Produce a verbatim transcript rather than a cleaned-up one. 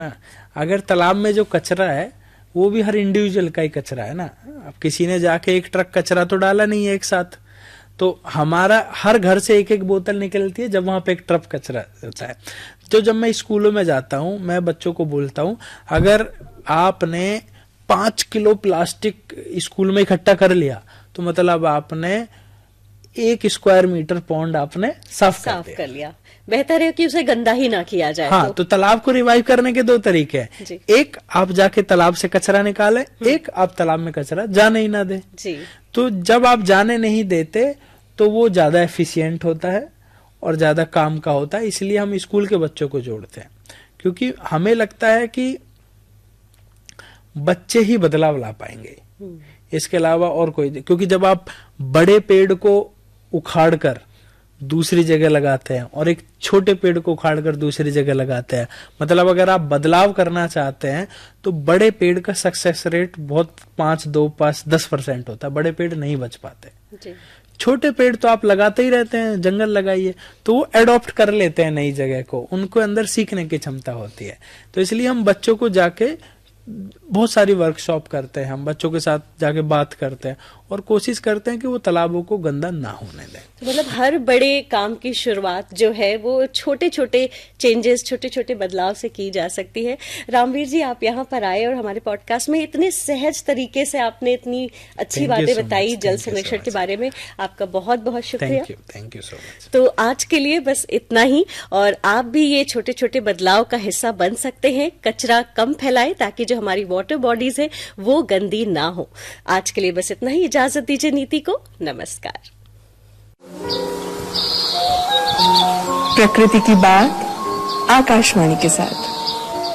ना, अगर तालाब में जो कचरा है वो भी हर इंडिविजुअल का ही कचरा है ना। अब किसी ने जाके एक ट्रक कचरा तो डाला नहीं है एक साथ, तो हमारा हर घर से एक एक बोतल निकलती है जब वहां पे एक ट्रक कचरा होता है। तो जब मैं स्कूलों में जाता हूं, मैं बच्चों को बोलता हूं, अगर आपने पांच किलो प्लास्टिक स्कूल में इकट्ठा कर लिया तो मतलब आपने एक स्क्वायर मीटर पौंड आपने साफ, साफ कर, कर लिया। बेहतर है कि उसे गंदा ही ना किया जाए। हाँ, तो, तो तालाब को रिवाइव करने के दो तरीके हैं। एक, आप जाके तालाब से कचरा निकालें, एक आप तालाब में कचरा जाने ही ना दें। जी। तो जब आप जाने नहीं देते तो वो ज्यादा एफिशिएंट होता है और ज्यादा काम का होता है। इसलिए हम स्कूल के बच्चों को जोड़ते हैं, क्योंकि हमें लगता है कि बच्चे ही बदलाव ला पाएंगे, इसके अलावा और कोई। क्योंकि जब आप बड़े पेड़ को उखाड़ कर दूसरी जगह लगाते हैं और एक छोटे पेड़ को उखाड़ कर दूसरी जगह लगाते हैं, मतलब अगर आप बदलाव करना चाहते हैं तो बड़े पेड़ का सक्सेस रेट बहुत पांच दो पांच दस परसेंट होता है, बड़े पेड़ नहीं बच पाते जी। छोटे पेड़ तो आप लगाते ही रहते हैं, जंगल लगाइए तो वो एडॉप्ट कर लेते हैं नई जगह को, उनको अंदर सीखने की क्षमता होती है। तो इसलिए हम बच्चों को जाके बहुत सारी वर्कशॉप करते हैं, हम बच्चों के साथ जाके बात करते हैं और कोशिश करते हैं कि वो तालाबों को गंदा ना होने दें। तो मतलब हर बड़े काम की शुरुआत जो है वो छोटे छोटे चेंजेस, छोटे छोटे बदलाव से की जा सकती है। रामवीर जी, आप यहाँ पर आए और हमारे पॉडकास्ट में इतने सहज तरीके से आपने इतनी अच्छी बातें बताई जल संरक्षण के बारे में, आपका बहुत बहुत शुक्रिया। Thank you so much. तो आज के लिए बस इतना ही, और आप भी ये छोटे छोटे बदलाव का हिस्सा बन सकते हैं। कचरा कम फैलाएं ताकि जो हमारी वाटर बॉडीज है वो गंदी ना हो। आज के लिए बस इतना ही, इजाजत दीजिए नीति को। नमस्कार। प्रकृति की बात आकाशवाणी के साथ।